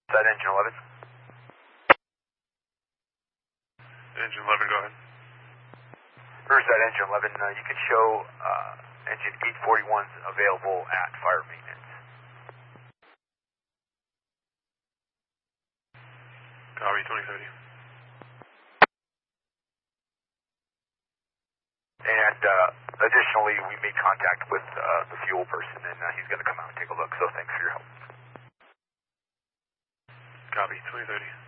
that engine 11? Engine 11, go ahead. Here's that engine 11. You can show engine 841's available at fire maintenance. Copy, 2030. And additionally, we made contact with the fuel person, and he's going to come out and take a look, so thanks for your help. Copy, 2030.